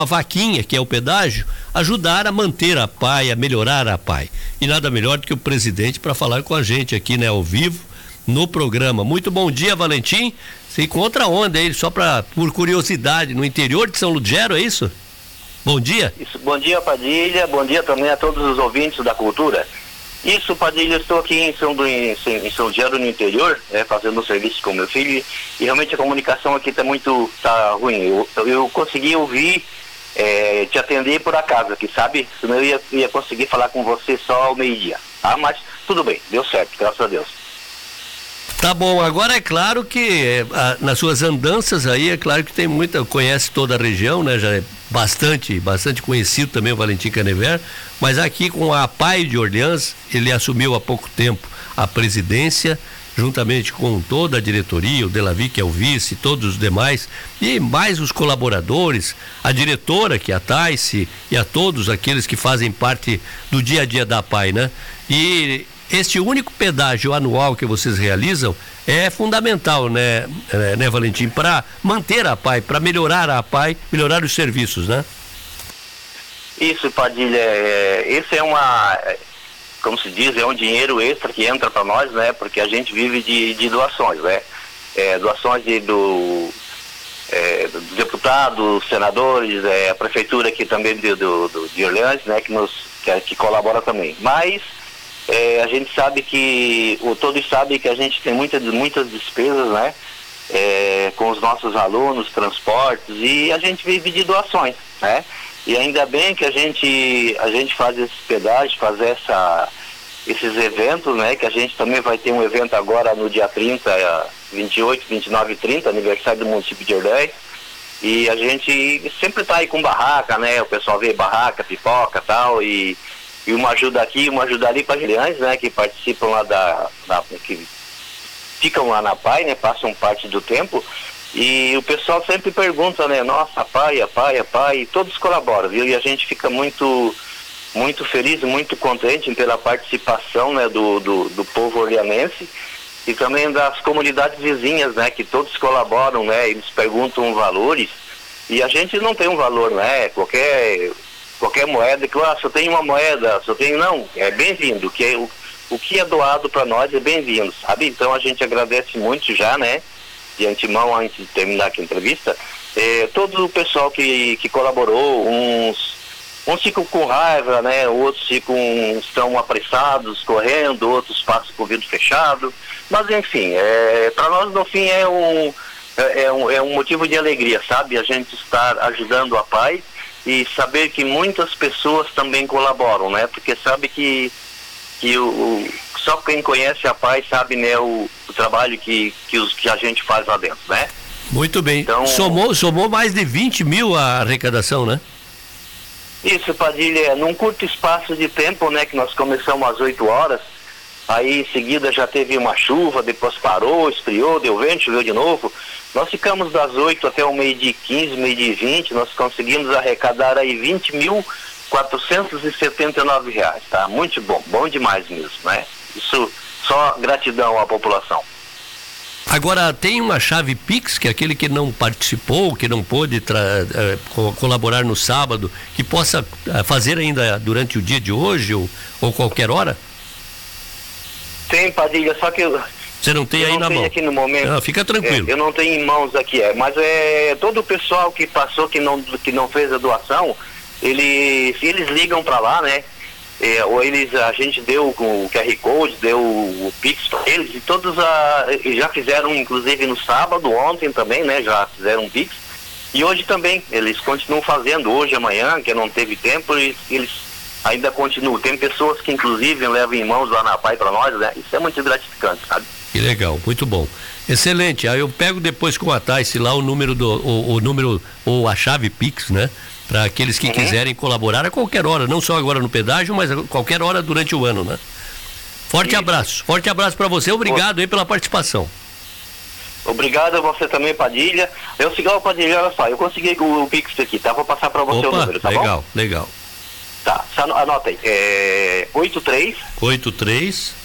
a vaquinha, que é o pedágio, ajudar a manter a PAI, a melhorar a PAI. E nada melhor do que o presidente para falar com a gente aqui, né, ao vivo, no programa. Muito bom dia, Valentim. Se encontra onde aí? Só por curiosidade, no interior de São Ludgero, é isso? Bom dia. Isso, bom dia, Padilha. Bom dia também a todos os ouvintes da cultura. Isso, Padilha, eu estou aqui em São Ludgero, no interior, fazendo um serviço com meu filho, e realmente a comunicação aqui tá ruim. Eu consegui ouvir, te atender por acaso aqui, sabe? Senão eu ia conseguir falar com você só ao meio-dia, tá? Mas tudo bem, deu certo, graças a Deus. Tá bom, agora é claro que nas suas andanças aí, é claro que tem conhece toda a região, né? Já é bastante conhecido também o Valentim Canever, mas aqui com a PAI de Orleans, ele assumiu há pouco tempo a presidência, juntamente com toda a diretoria, o Delavi, que é o vice, todos os demais, e mais os colaboradores, a diretora, que é a Taice, e a todos aqueles que fazem parte do dia a dia da PAI, né? E este único pedágio anual que vocês realizam é fundamental, né, Valentim, para manter a PAI, para melhorar a PAI, melhorar os serviços, né? Isso, Padilha, esse como se diz, é um dinheiro extra que entra para nós, né? Porque a gente vive de doações, né? Doações do deputados, senadores, a prefeitura aqui também de Orleans, né? Que colabora também. Mas a gente sabe todos sabem que a gente tem muitas despesas, né? Com os nossos alunos, transportes, e a gente vive de doações, né? E ainda bem que a gente faz esses pedágios, faz esses eventos, né? Que a gente também vai ter um evento agora no dia 30, 28, 29 e 30, aniversário do município de Orleans. E a gente sempre tá aí com barraca, né? O pessoal vê barraca, pipoca e tal, e uma ajuda aqui, uma ajuda ali para crianças, né? Que participam lá que ficam lá na PAI, né? Passam parte do tempo. E o pessoal sempre pergunta, né? Nossa, a PAI, e todos colaboram, viu? E a gente fica muito feliz, muito contente pela participação, né? Do povo orleanense e também das comunidades vizinhas, né? Que todos colaboram, né? Eles perguntam valores e a gente não tem um valor, né? Qualquer moeda, que só tem uma moeda, não, é bem-vindo, o que é doado para nós é bem-vindo, sabe? Então a gente agradece muito já, né? De antemão, antes de terminar aqui a entrevista, todo o pessoal que colaborou, uns ficam com raiva, né? Outros estão apressados, correndo, outros passam com o vidro fechado, mas enfim, para nós no fim é um motivo de alegria, sabe? A gente estar ajudando a PAI e saber que muitas pessoas também colaboram, né? Porque sabe que só quem conhece a PAI sabe, né, o trabalho que a gente faz lá dentro, né? Muito bem. Então, somou mais de 20 mil a arrecadação, né? Isso, Padilha, num curto espaço de tempo, né, que nós começamos às 8 horas, aí em seguida já teve uma chuva, depois parou, esfriou, deu vento, choveu de novo. Nós ficamos das 8 até o meio-dia 15, meio-dia 20, nós conseguimos arrecadar aí R$20.479, tá? Muito bom demais mesmo, né? Isso, só gratidão à população. Agora, tem uma chave Pix, que é aquele que não participou, que não pôde colaborar no sábado, que possa fazer ainda durante o dia de hoje ou qualquer hora? Tem, Padilha, só que você não tem aí na mão? Aqui no momento. Não, fica tranquilo. Eu não tenho em mãos aqui, mas todo o pessoal que passou, que não fez a doação, eles ligam para lá, né? Ou a gente deu o QR Code, deu o Pix para eles, e todos já fizeram, inclusive no sábado, ontem também, né? Já fizeram um Pix. E hoje também, eles continuam fazendo, hoje, amanhã, que não teve tempo, eles ainda continuam. Tem pessoas que inclusive levam em mãos lá na PAI para nós, né? Isso é muito gratificante, sabe? Que legal, muito bom. Excelente. Aí eu pego depois com a Taice lá o número ou a chave Pix, né? Para aqueles que quiserem colaborar a qualquer hora, não só agora no pedágio, mas a qualquer hora durante o ano, né? Forte abraço para você, obrigado aí pela participação. Obrigado a você também, Padilha. Padilha, olha só, eu consegui o Pix aqui, tá? Vou passar para você o número, tá bom? Legal. Tá, anota aí, 83